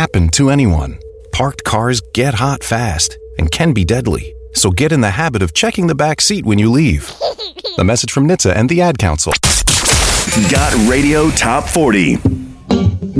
happen to anyone. Parked cars get hot fast and can be deadly. So get in the habit of checking the back seat when you leave. A message from NHTSA and the Ad Council. Got Radio Top 40.